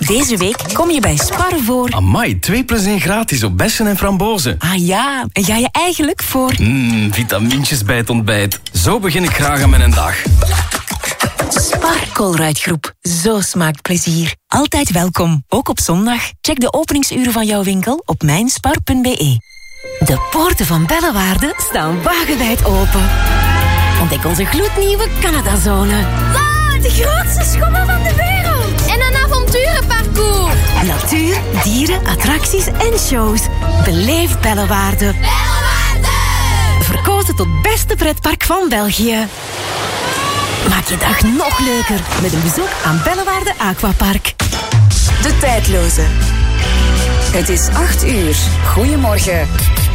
Deze week kom je bij Spar voor... Amai, 2 + 1 gratis op bessen en frambozen. Ah ja, en ga je eigenlijk voor... Vitamintjes bij het ontbijt. Zo begin ik graag aan mijn dag. Spar Colruyt-groep. Zo smaakt plezier. Altijd welkom, ook op zondag. Check de openingsuren van jouw winkel op mijnspar.be. De poorten van Bellewaarde staan wagenwijd open. Ontdek onze gloednieuwe Canadazone. Wow, de grootste schommel van de wereld. En een avonturenparcours. Natuur, dieren, attracties en shows. Beleef Bellewaarde. Bellewaarde! Verkozen tot beste pretpark van België. Maak je dag nog leuker met een bezoek aan Bellewaarde Aquapark. De tijdloze. Het is 8:00. Goedemorgen.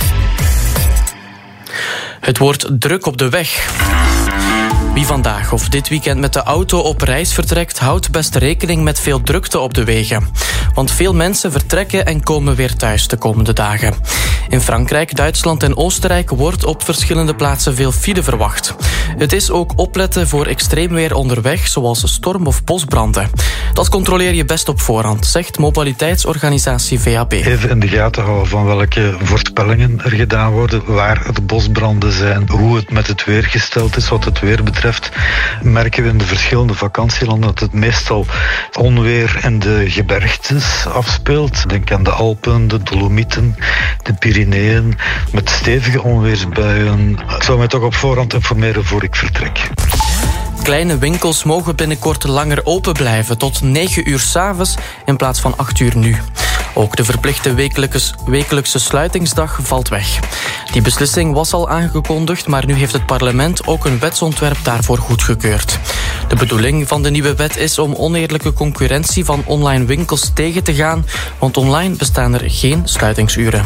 Het wordt druk op de weg. Wie vandaag of dit weekend met de auto op reis vertrekt, houdt best rekening met veel drukte op de wegen. Want veel mensen vertrekken en komen weer thuis de komende dagen. In Frankrijk, Duitsland en Oostenrijk wordt op verschillende plaatsen veel file verwacht. Het is ook opletten voor extreem weer onderweg, zoals storm- of bosbranden. Dat controleer je best op voorhand, zegt mobiliteitsorganisatie VAB. Even in de gaten houden van welke voorspellingen er gedaan worden, waar er bosbranden zijn, hoe het met het weer gesteld is, wat het weer betreft. Merken we in de verschillende vakantielanden dat het meestal onweer in de gebergtes afspeelt. Denk aan de Alpen, de Dolomieten, de Pyreneeën, met stevige onweersbuien. Ik zou mij toch op voorhand informeren voor ik vertrek. Kleine winkels mogen binnenkort langer open blijven, tot 9 uur 's avonds in plaats van 8 uur nu. Ook de verplichte wekelijkse sluitingsdag valt weg. Die beslissing was al aangekondigd, maar nu heeft het parlement ook een wetsontwerp daarvoor goedgekeurd. De bedoeling van de nieuwe wet is om oneerlijke concurrentie van online winkels tegen te gaan, want online bestaan er geen sluitingsuren.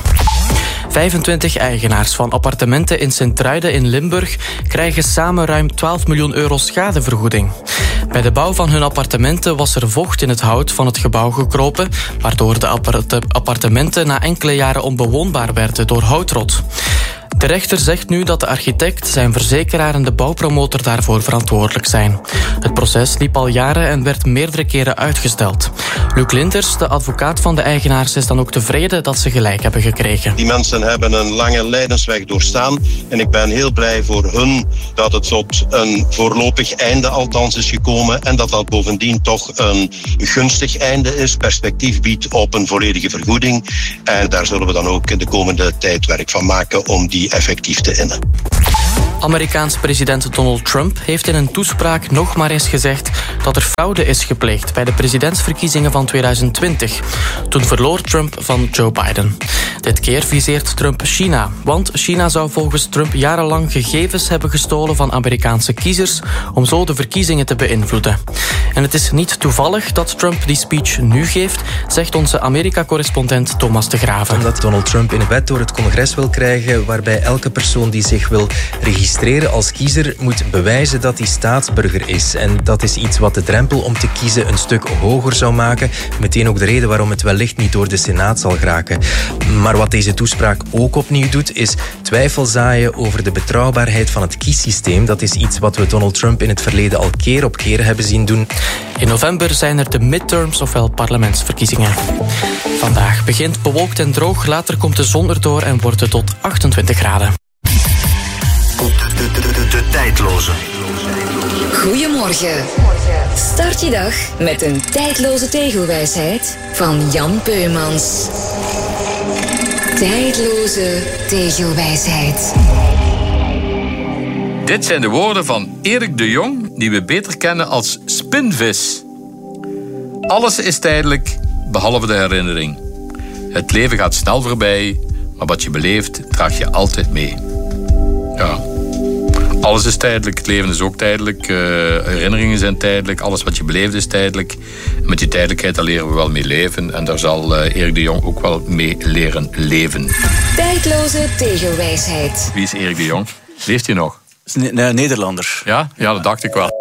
25 eigenaars van appartementen in Sint-Truiden in Limburg krijgen samen ruim 12 miljoen euro schadevergoeding. Bij de bouw van hun appartementen was er vocht in het hout van het gebouw gekropen, waardoor de appartementen na enkele jaren onbewoonbaar werden door houtrot. De rechter zegt nu dat de architect, zijn verzekeraar en de bouwpromotor daarvoor verantwoordelijk zijn. Het proces liep al jaren en werd meerdere keren uitgesteld. Luc Linters, de advocaat van de eigenaars, is dan ook tevreden dat ze gelijk hebben gekregen. Die mensen hebben een lange lijdensweg doorstaan en ik ben heel blij voor hun dat het tot een voorlopig einde althans is gekomen en dat dat bovendien toch een gunstig einde is, perspectief biedt op een volledige vergoeding. En daar zullen we dan ook de komende tijd werk van maken om die effectief te innen. Amerikaans president Donald Trump heeft in een toespraak nog maar eens gezegd dat er fraude is gepleegd bij de presidentsverkiezingen van 2020. Toen verloor Trump van Joe Biden. Dit keer viseert Trump China, want China zou volgens Trump jarenlang gegevens hebben gestolen van Amerikaanse kiezers om zo de verkiezingen te beïnvloeden. En het is niet toevallig dat Trump die speech nu geeft, zegt onze Amerika-correspondent Thomas de Graven. Omdat Donald Trump een wet door het congres wil krijgen waarbij elke persoon die zich wil registreren als kiezer moet bewijzen dat hij staatsburger is. En dat is iets wat de drempel om te kiezen een stuk hoger zou maken. Meteen ook de reden waarom het wellicht niet door de Senaat zal geraken. Maar wat deze toespraak ook opnieuw doet, is twijfel zaaien over de betrouwbaarheid van het kiessysteem. Dat is iets wat we Donald Trump in het verleden al keer op keer hebben zien doen. In november zijn er de midterms, ofwel parlementsverkiezingen. Vandaag begint bewolkt en droog, later komt de zon erdoor en wordt het tot 28 graden. De tijdloze. Goedemorgen. Start je dag met een tijdloze tegelwijsheid van Jan Peumans. Tijdloze tegelwijsheid. Dit zijn de woorden van Erik de Jong, die we beter kennen als Spinvis. Alles is tijdelijk, behalve de herinnering. Het leven gaat snel voorbij, maar wat je beleeft, draag je altijd mee. Ja, alles is tijdelijk, het leven is ook tijdelijk, herinneringen zijn tijdelijk, alles wat je beleeft is tijdelijk. En met die tijdelijkheid, daar leren we wel mee leven en daar zal Erik de Jong ook wel mee leren leven. Tijdloze tegelwijsheid. Wie is Erik de Jong? Leeft hij nog? Nederlander. Ja, dat dacht ik wel.